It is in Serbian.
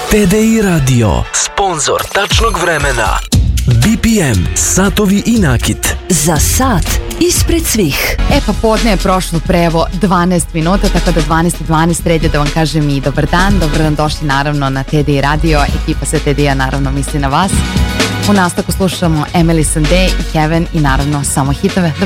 TDI Radio, sponzor tačnog vremena. BPM, satovi i nakit. Za sat ispred svih. Pa podne je prošlo pre evo 12 minuta, tako da 12:12 red je da vam kažem i dobar dan. Dobro nam došli naravno na TDI Radio. Ekipa sa TDI-a naravno misli na vas. U nastavku slušamo Emeli Sandé i Heaven i naravno samo hitove. Dobro